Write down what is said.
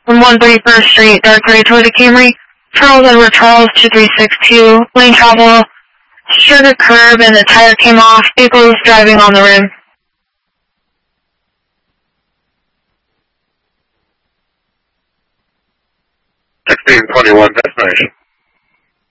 on 131st Street, dark gray Toyota Camry. Charles Edward Charles 2362, lane travel, struck a curb and the tire came off. Vehicle was driving on the rim. 1621.